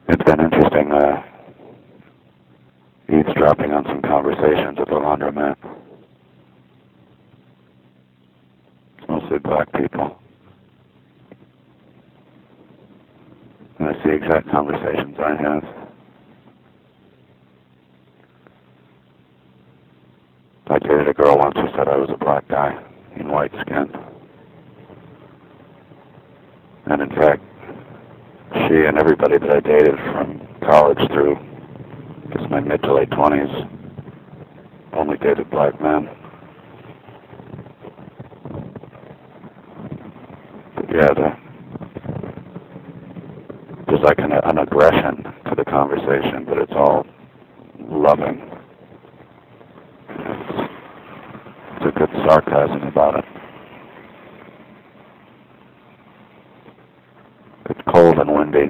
It's been interesting eavesdropping on some conversations at the laundromat. It's mostly black people. And it's the exact conversations I have. I dated a girl once who said I was a black guy in white skin. And in fact, she and everybody that I dated from college through just my mid to late 20s only dated black men. But yeah, there's like an aggression to the conversation, but it's all loving. It's a good sarcasm about it. It's cold and windy.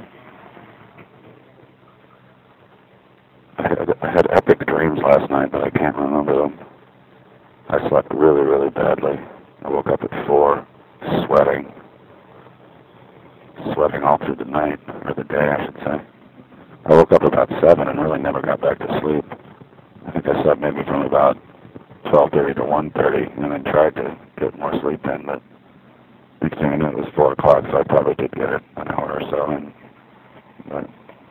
I had epic dreams last night, but I can't remember them. I slept really, really badly. I woke up at 4, sweating all through the night, or the day, I should say. I woke up about 7 and really never got back to sleep. I think I slept maybe from about 12:30 to 1:30, and then tried to get more sleep in, but next thing I knew it was 4 o'clock, so I probably did get it an hour or so in. But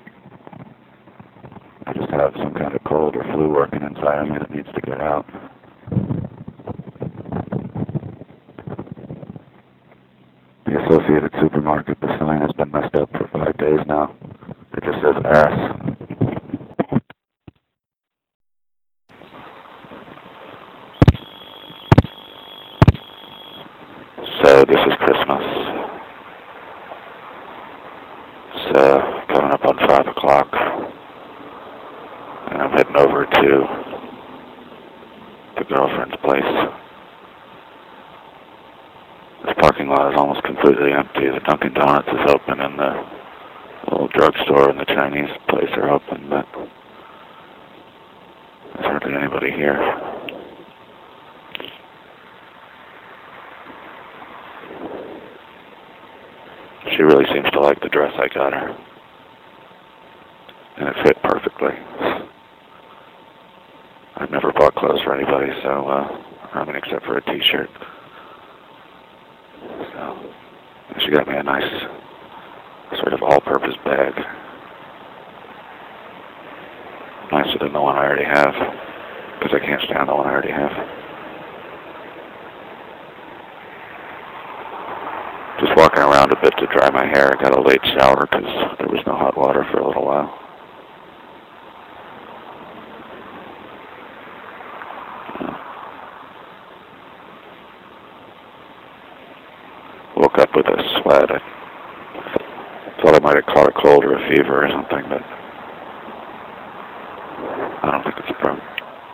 I just have some kind of cold or flu working inside of me that needs to get out. The Associated Supermarket, the sign has been messed up for 5 days now. It just says ass. So this is Christmas. It's coming up on 5 o'clock. And I'm heading over to the girlfriend's place. This parking lot is almost completely empty. The Dunkin' Donuts is open and the little drugstore and the Chinese place are open, but there's hardly anybody here. She really seems to like the dress I got her. And it fit perfectly. I've never bought clothes for anybody, so, except for a t-shirt. So, she got me a nice, sort of all-purpose bag. Nicer than the one I already have, because I can't stand the one I already have. Just walking around a bit to dry my hair. I got a late shower because there was no hot water for a little while. Woke up with a sweat. I thought I might have caught a cold or a fever or something, but I don't think it's a problem.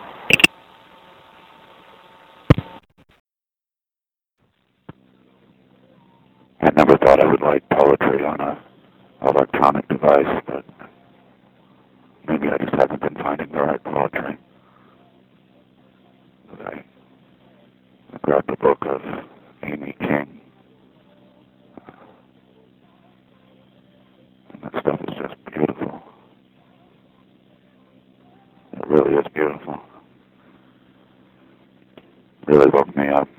I never thought I would like poetry on a electronic device, but maybe I just haven't been finding the right poetry. But I grabbed a book of Amy King. And that stuff is just beautiful. It really is beautiful. Really woke me up.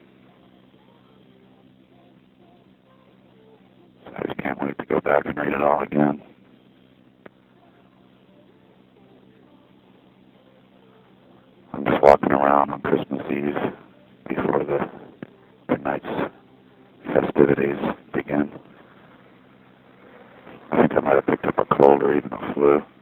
I just can't wait to go back and read it all again. I'm just walking around on Christmas Eve before the night's festivities begin. I think I might have picked up a cold or even a flu.